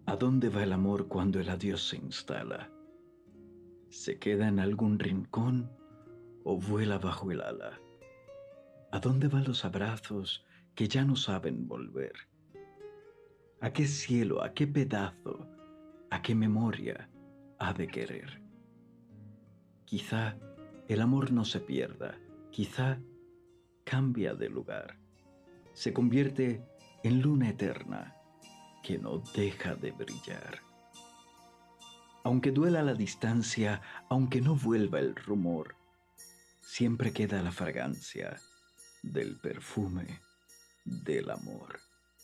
¿A dónde va el amor cuando el adiós se instala? ¿Se queda en algún rincón o vuela bajo el ala? ¿A dónde van los abrazos que ya no saben volver? ¿A qué cielo, a qué pedazo, a qué memoria ha de querer? Quizá el amor no se pierda, quizá cambia de lugar, se convierte en luna eterna que no deja de brillar. Aunque duela la distancia, aunque no vuelva el rumor, siempre queda la fragancia del perfume del amor.